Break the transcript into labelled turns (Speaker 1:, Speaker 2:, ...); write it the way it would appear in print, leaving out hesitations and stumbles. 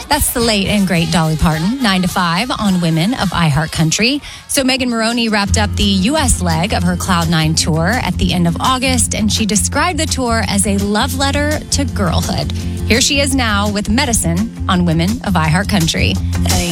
Speaker 1: That's the late and great Dolly Parton, 9 to 5 on Women of iHeartCountry. So Megan Moroney wrapped up the U.S. leg of her Cloud9 tour at the end of August, and she described the tour as a love letter to girlhood. Here she is now with Medicine on Women of iHeartCountry.